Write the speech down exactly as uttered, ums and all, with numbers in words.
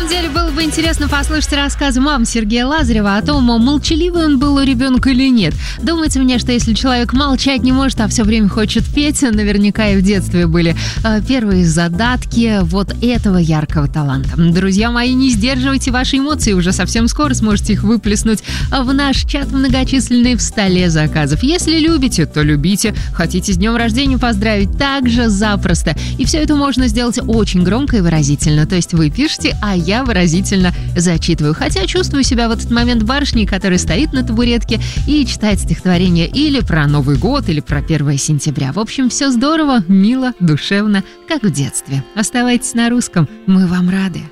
самом деле было бы интересно послушать рассказы мам Сергея Лазарева о том, молчаливый он был у ребенка или нет. Думается мне, что если человек молчать не может, а все время хочет петь, наверняка и в детстве были э, первые задатки вот этого яркого таланта. Друзья мои, не сдерживайте ваши эмоции, уже совсем скоро сможете их выплеснуть в наш чат многочисленный в столе заказов. Если любите, то любите. Хотите с днем рождения поздравить, также запросто. И все это можно сделать очень громко и выразительно. То есть вы пишете, а я выразительно зачитываю. Хотя чувствую себя в этот момент барышней, которая стоит на табуретке и читает стихотворение или про Новый год, или про первое сентября. В общем, все здорово, мило, душевно, как в детстве. Оставайтесь на русском, мы вам рады.